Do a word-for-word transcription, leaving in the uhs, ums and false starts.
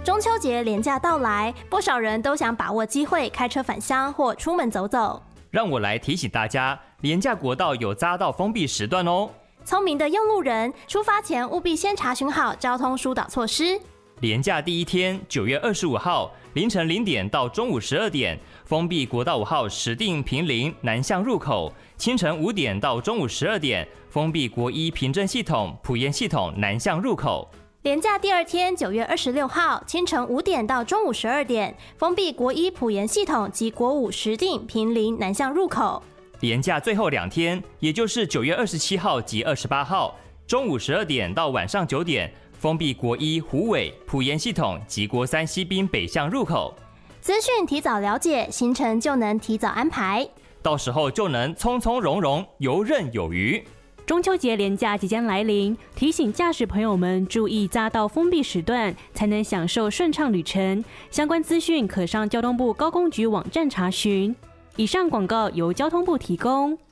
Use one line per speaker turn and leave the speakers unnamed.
中秋节连假到来，不少人都想把握机会开车返乡或出门走走。
让我来提醒大家，连假国道有匝道封闭时段哦。
聪明的用路人，出发前务必先查询好交通疏导措施。
连假第一天，九月二十五号凌晨零点到中午十二点，封闭国道五号石碇坪林南向入口；清晨五点到中午十二点，封闭国一平镇系统埔盐系统南向入口。
连假第二天，九月二十六号清晨五点到中午十二点，封闭国一埔盐系统及国五石碇坪林南向入口。
连假最后两天，也就是九月二十七号及二十八号，中午十二点到晚上九点，封闭国一虎尾埔盐系统及国三西滨北向入口。
资讯提早了解，行程就能提早安排，
到时候就能从从容容，游刃有余。
中秋节连假即将来临，提醒驾驶朋友们注意匝道封闭时段，才能享受顺畅旅程。相关资讯可上交通部高工局网站查询。以上广告由交通部提供。